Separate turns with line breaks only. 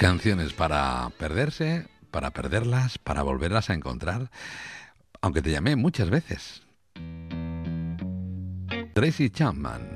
Canciones para perderse, para perderlas, para volverlas a encontrar, aunque te llamé muchas veces. Tracy Chapman.